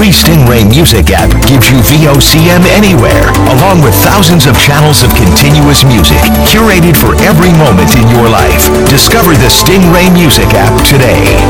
free Stingray Music app gives you VOCM anywhere, along with thousands of channels of continuous music, curated for every moment in your life. Discover the Stingray Music app today.